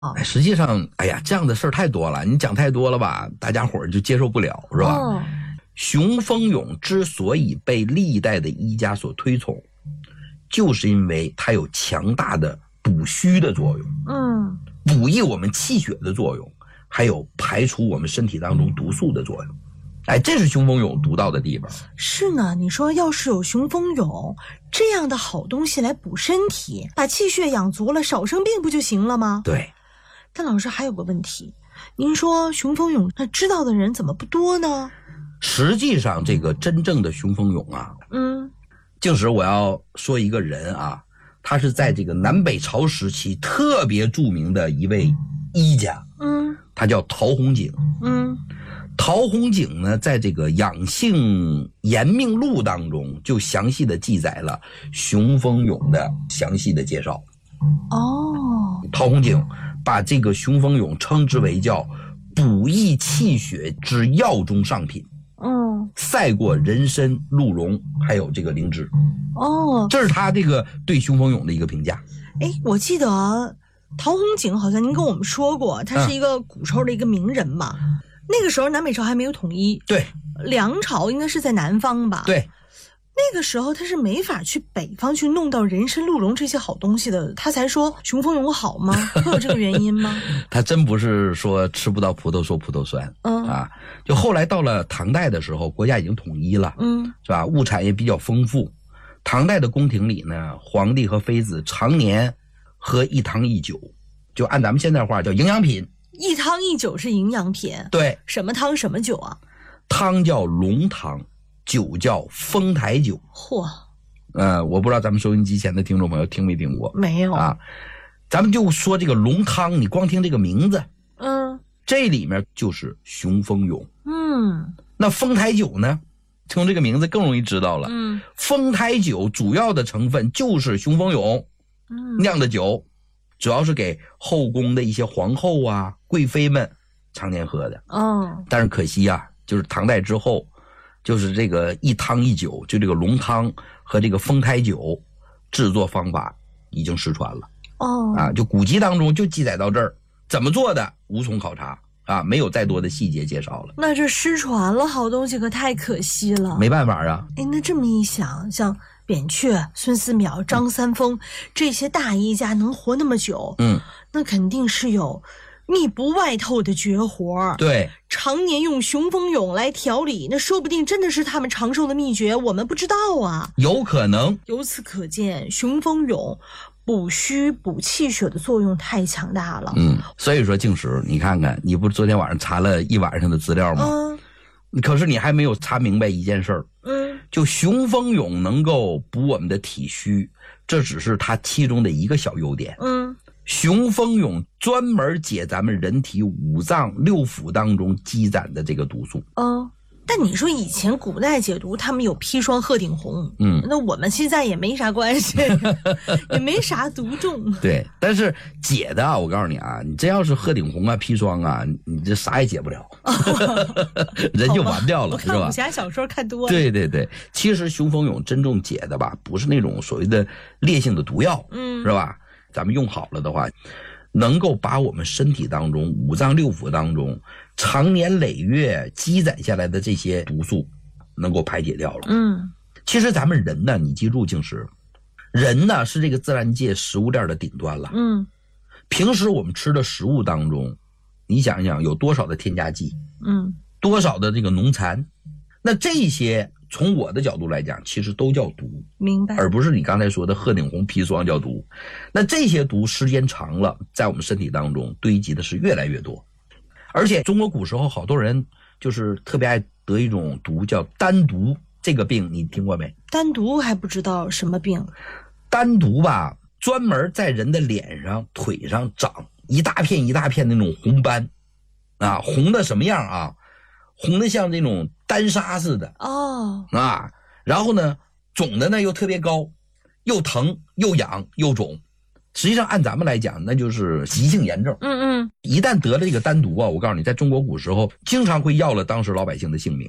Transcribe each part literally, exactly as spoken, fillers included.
哎，实际上，哎呀，这样的事儿太多了，你讲太多了吧，大家伙儿就接受不了，是吧？哦、雄蜂蛹之所以被历代的医家所推崇，就是因为它有强大的补虚的作用，嗯，补益我们气血的作用，还有排除我们身体当中毒素的作用。哎，这是雄蜂蛹独到的地方。 是呢，你说要是有雄蜂蛹这样的好东西来补身体，把气血养足了，少生病不就行了吗？ 对。 但老师还有个问题，您说雄蜂蛹那知道的人怎么不多呢？ 实际上这个真正的雄蜂蛹啊，嗯，就是我要说一个人啊，他是在这个南北朝时期特别著名的一位医家，嗯，他叫陶弘景，嗯，陶弘景呢，在这个养性延命录当中就详细的记载了雄蜂蛹的详细的介绍。哦，陶弘景把这个雄蜂蛹称之为叫补益气血之药中上品，嗯，赛过人参、鹿茸还有这个灵芝。哦，这是他这个对雄蜂蛹的一个评价。 哎，我记得陶弘景好像您跟我们说过，他是一个古时候的一个名人嘛。嗯、那个时候南北朝还没有统一， 对， 梁朝应该是在南方吧？ 对。 那个时候他是没法去北方去弄到人参、鹿茸这些好东西的，他才说雄蜂蛹好吗？会有这个原因吗？ 他真不是说吃不到葡萄说葡萄酸，嗯啊，就后来到了唐代的时候，国家已经统一了，嗯，是吧？物产也比较丰富。唐代的宫廷里呢，皇帝和妃子常年喝一汤一酒，就按咱们现在话叫营养品。 一汤一酒是营养品？ 对。 什么汤什么酒啊？ 汤叫龙汤。酒叫丰台酒。 嚯， 呃，我不知道咱们收音机前的听众朋友听没听过？ 没有啊。咱们就说这个龙汤，你光听这个名字，嗯，这里面就是雄蜂蛹。嗯，那丰台酒呢？从这个名字更容易知道了。嗯，丰台酒主要的成分就是雄蜂蛹酿的酒，主要是给后宫的一些皇后啊、贵妃们常年喝的。哦，但是可惜啊，就是唐代之后。就是这个一汤一酒，就这个龙汤和这个丰台酒制作方法已经失传了。哦，啊，就古籍当中就记载到这儿，怎么做的无从考察啊，没有再多的细节介绍了。 那这失传了好东西可太可惜了。 没办法啊。 哎，那这么一想，像扁鹊、孙思邈、张三丰、嗯、这些大医家能活那么久，嗯，那肯定是有密不外透的绝活。 对， 常年用雄蜂蛹来调理，那说不定真的是他们长寿的秘诀，我们不知道啊。 有可能。 由此可见，雄蜂蛹补虚补气血的作用太强大了。 嗯，所以说静石，你看看，你不是昨天晚上查了一晚上的资料吗？嗯，可是你还没有查明白一件事儿。嗯，就雄蜂蛹能够补我们的体虚，这只是它其中的一个小优点。嗯。雄蜂蛹专门解咱们人体五脏六腑当中积攒的这个毒素。 哦，但你说以前古代解毒他们有砒霜鹤顶红，嗯，那我们现在也没啥关系，也没啥毒重。 对，但是解的啊，我告诉你啊，你真要是鹤顶红啊、砒霜啊，你这啥也解不了，人就完掉了，是吧？ 我看武侠小说看多了。 对对对，其实雄蜂蛹真正解的吧，不是那种所谓的烈性的毒药，嗯，是吧？咱们用好了的话，能够把我们身体当中五脏六腑当中长年累月积攒下来的这些毒素能够排解掉了。嗯，其实咱们人呢，你记住静石，人呢是这个自然界食物链的顶端了。嗯，平时我们吃的食物当中，你想想有多少的添加剂，嗯，多少的这个农残，那这些从我的角度来讲，其实都叫毒， 明白？ 而不是你刚才说的鹤顶红、砒霜叫毒。那这些毒时间长了，在我们身体当中堆积的是越来越多。而且中国古时候好多人就是特别爱得一种毒，叫丹毒。这个病你听过没？ 丹毒还不知道什么病。 丹毒吧，专门在人的脸上、腿上长一大片一大片那种红斑，啊，红的什么样啊？红的像这种丹砂似的哦啊，然后呢，肿的呢又特别高，又疼又痒又肿。实际上按咱们来讲，那就是急性炎症。嗯嗯，一旦得了这个丹毒啊，我告诉你，在中国古时候经常会要了当时老百姓的性命。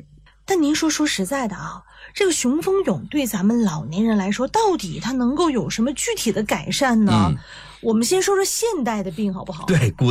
但您说说实在的啊，这个雄风勇对咱们老年人来说，到底它能够有什么具体的改善呢？嗯、我们先说说现代的病好不好？ 对。